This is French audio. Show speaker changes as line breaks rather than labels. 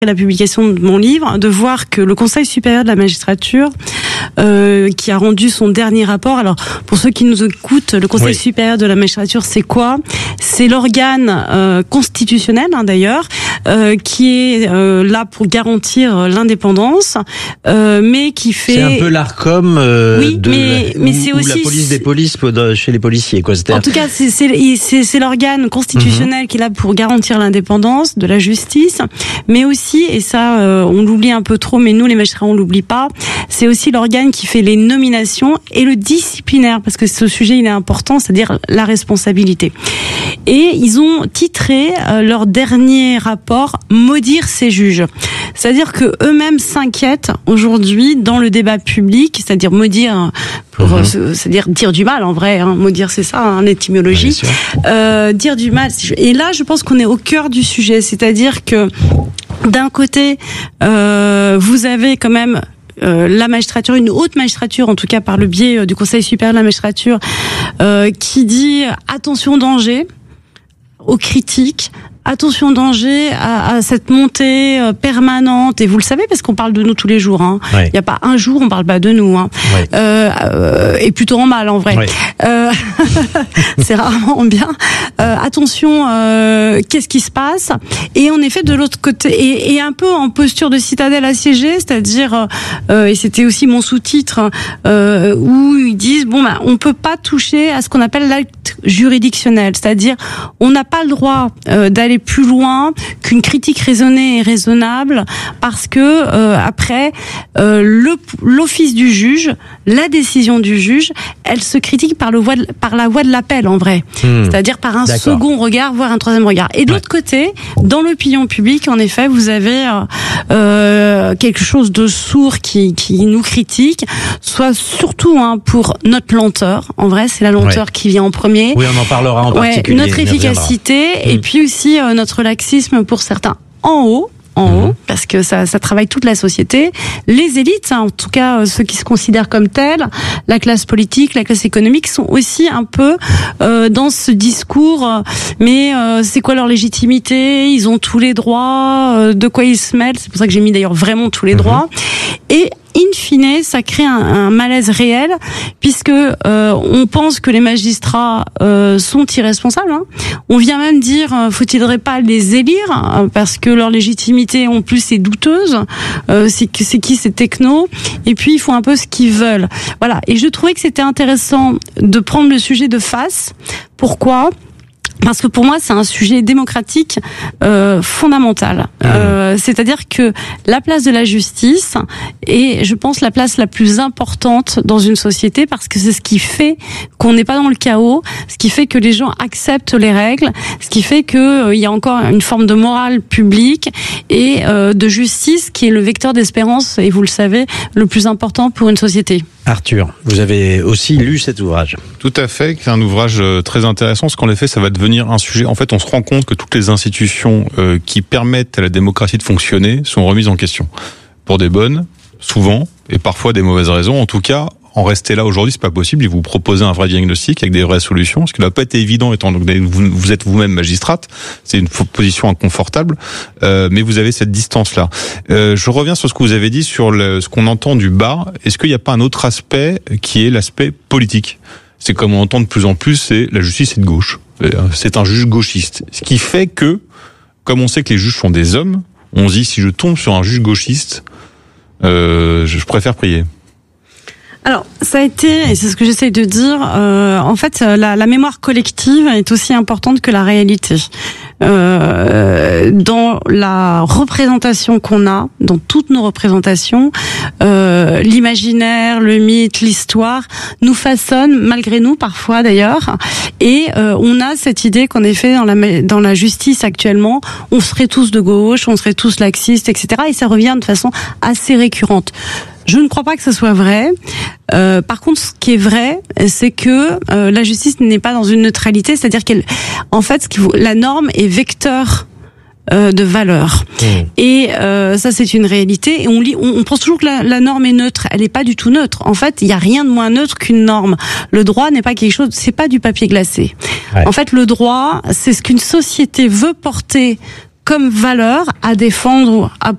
la publication de mon livre, de voir que le Conseil supérieur de la magistrature, qui a rendu son dernier rapport. Alors, pour ceux qui nous écoutent, le Conseil supérieur de la magistrature, c'est quoi ? C'est l'organe constitutionnel, d'ailleurs, qui est là pour garantir l'indépendance, mais qui fait...
C'est un peu l'Arcom
mais c'est aussi
la police des polices chez les policiers, quoi.
En tout cas, c'est l'organe constitutionnel qui est là pour garantir l'indépendance de la justice, mais aussi, et ça, on l'oublie un peu trop, mais nous, les magistrats, on l'oublie pas, c'est aussi l'organe qui fait les nominations et le disciplinaire, parce que ce sujet, il est important, c'est-à-dire la responsabilité. Et ils ont titré leur dernier rapport « Maudire ces juges ». C'est-à-dire que eux-mêmes s'inquiètent aujourd'hui dans le débat public, c'est-à-dire maudire, c'est-à-dire dire du mal en vrai, maudire c'est ça, l'étymologie, dire du mal. Et là, je pense qu'on est au cœur du sujet, c'est-à-dire que d'un côté, vous avez quand même la magistrature, une haute magistrature, en tout cas par le biais du Conseil supérieur de la magistrature, qui dit attention danger aux critiques, attention danger à cette montée permanente, et vous le savez parce qu'on parle de nous tous les jours. Il n'y a pas un jour on parle pas de nous. Et plutôt en mal en vrai. C'est rarement bien. Attention, qu'est-ce qui se passe ? Et en effet de l'autre côté, et un peu en posture de citadelle assiégée, c'est-à-dire, et c'était aussi mon sous-titre, où ils disent on peut pas toucher à ce qu'on appelle l'acte juridictionnel, c'est-à-dire on n'a pas le droit d'aller plus loin qu'une critique raisonnée et raisonnable, parce que après l'office du juge, la décision du juge, elle se critique par la voie de l'appel en vrai, c'est-à-dire par un second regard, voire un troisième regard. Et de l'autre côté, dans l'opinion publique, en effet, vous avez quelque chose de sourd qui nous critique, soit surtout pour notre lenteur. En vrai, c'est la lenteur qui vient en premier.
Oui, on en parlera en particulier.
Notre efficacité, et puis aussi notre laxisme pour certains en haut, parce que ça travaille toute la société, les élites, en tout cas ceux qui se considèrent comme tels, la classe politique, la classe économique, sont aussi un peu dans ce discours, mais c'est quoi leur légitimité ? Ils ont tous les droits, de quoi ils se mêlent ? C'est pour ça que j'ai mis d'ailleurs vraiment tous les droits. Et in fine, ça crée un malaise réel, puisque on pense que les magistrats sont irresponsables. On vient même dire, faut-il pas les élire, parce que leur légitimité en plus est douteuse. C'est qui ces technos ? Et puis ils font un peu ce qu'ils veulent. Voilà. Et je trouvais que c'était intéressant de prendre le sujet de face. Pourquoi ? Parce que pour moi, c'est un sujet démocratique fondamental. C'est-à-dire que la place de la justice est, je pense, la place la plus importante dans une société, parce que c'est ce qui fait qu'on n'est pas dans le chaos, ce qui fait que les gens acceptent les règles, ce qui fait que il y a encore une forme de morale publique et de justice qui est le vecteur d'espérance, et vous le savez, le plus important pour une société.
Arthur, vous avez aussi lu cet ouvrage.
Tout à fait, c'est un ouvrage très intéressant, parce qu'en effet, ça va devenir un sujet. En fait, on se rend compte que toutes les institutions qui permettent à la démocratie de fonctionner sont remises en question. Pour des bonnes, souvent, et parfois des mauvaises raisons. En tout cas, en rester là aujourd'hui, c'est pas possible. Et vous proposez un vrai diagnostic avec des vraies solutions, ce qui n'a pas été évident, étant donné que vous êtes vous-même magistrate. C'est une position inconfortable, mais vous avez cette distance-là. Je reviens sur ce que vous avez dit sur ce qu'on entend du bas. Est-ce qu'il n'y a pas un autre aspect qui est l'aspect politique ? C'est comme on entend de plus en plus, c'est la justice est de gauche. C'est un juge gauchiste. Ce qui fait que, comme on sait que les juges sont des hommes, on se dit, si je tombe sur un juge gauchiste, je préfère prier.
Alors, ça a été, et c'est ce que j'essaye de dire, en fait, la mémoire collective est aussi importante que la réalité. Dans la représentation qu'on a, dans toutes nos représentations, l'imaginaire, le mythe, l'histoire nous façonne, malgré nous parfois d'ailleurs, et on a cette idée qu'en effet, dans la justice actuellement, on serait tous de gauche, on serait tous laxistes, etc. Et ça revient de façon assez récurrente. Je ne crois pas que ce soit vrai. Par contre, ce qui est vrai, c'est que la justice n'est pas dans une neutralité, c'est-à-dire la norme est vecteur de valeur. Et ça, c'est une réalité. Et on pense toujours que la norme est neutre. Elle n'est pas du tout neutre. En fait, il n'y a rien de moins neutre qu'une norme. Le droit n'est pas quelque chose, c'est pas du papier glacé. Ouais. En fait, le droit, c'est ce qu'une société veut porter comme valeur à défendre, à